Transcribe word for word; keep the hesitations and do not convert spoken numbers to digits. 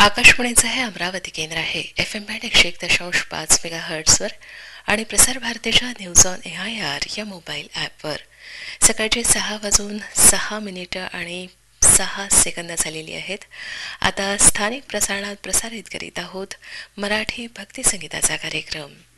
आकाशवाणीचं हे अमरावती केंद्र आहे. एफ एम बँड एकशे एक दशांश पाच मेगा हर्ट्सवर आणि प्रसार भारतीच्या news on A I R या मोबाईल ॲपवर सकाळचे सहा वाजून सहा मिनिटं आणि सहा सेकंद झालेली आहेत. आता स्थानिक प्रसारणात प्रसारित करीत आहोत मराठी भक्तिसंगीताचा कार्यक्रम.